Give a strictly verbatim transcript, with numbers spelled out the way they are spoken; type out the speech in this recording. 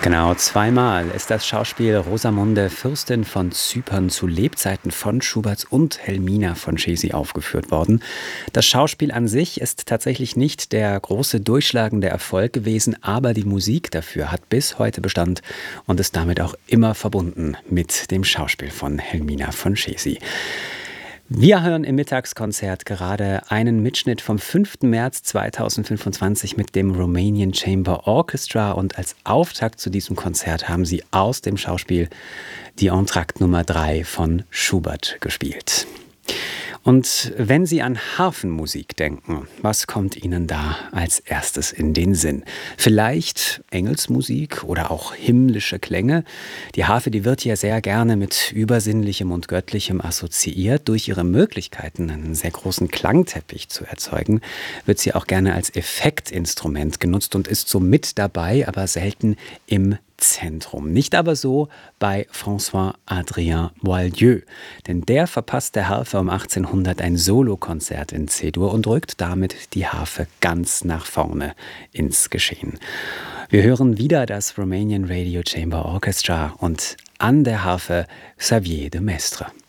Genau, zweimal ist das Schauspiel Rosamunde, Fürstin von Zypern, zu Lebzeiten von Schubert und Helmina von Chesi aufgeführt worden. Das Schauspiel an sich ist tatsächlich nicht der große durchschlagende Erfolg gewesen, aber die Musik dafür hat bis heute Bestand und ist damit auch immer verbunden mit dem Schauspiel von Helmina von Chesi. Wir hören im Mittagskonzert gerade einen Mitschnitt vom fünften März zweitausendfünfundzwanzig mit dem Romanian Chamber Orchestra, und als Auftakt zu diesem Konzert haben sie aus dem Schauspiel die Entr'acte Nummer drei von Schubert gespielt. Und wenn Sie an Harfenmusik denken, was kommt Ihnen da als erstes in den Sinn? Vielleicht Engelsmusik oder auch himmlische Klänge? Die Harfe, die wird ja sehr gerne mit Übersinnlichem und Göttlichem assoziiert. Durch ihre Möglichkeiten, einen sehr großen Klangteppich zu erzeugen, wird sie auch gerne als Effektinstrument genutzt und ist so mit dabei, aber selten im Zentrum. Nicht aber so bei François-Adrien Boieldieu, denn der verpasst der Harfe um achtzehnhundert ein Solokonzert in C-Dur und rückt damit die Harfe ganz nach vorne ins Geschehen. Wir hören wieder das Romanian Radio Chamber Orchestra und an der Harfe Xavier de Maistre.